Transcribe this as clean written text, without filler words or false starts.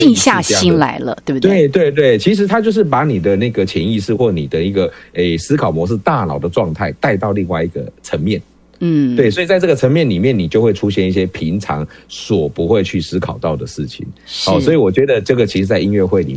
静下心来了，对不对？ 对对对，其实它就是把你的那个潜意识或你的一个思考模式、大脑的状态带到另外一个层面。对，所以在这个层面里面，你就会出现一些平常所不会去思考到的事情。所以我觉得这个其实在音乐会里面